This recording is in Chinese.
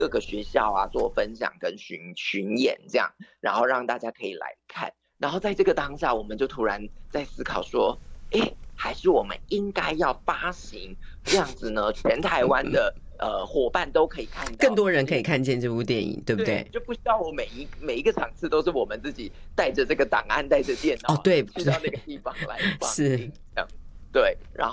各个学校啊做分享跟巡演这样，然后让大家可以来看。然后在这个当下，我们就突然在思考说，还是我们应该要发行这样子呢，全台湾的伙伴都可以看到， 更多人可以看见这部电影，对不对？ 就不需要我每一个场次都是我们自己带着这个档案，带着电脑， 对， 去到那个地方来放映， 是， 这样对，然后。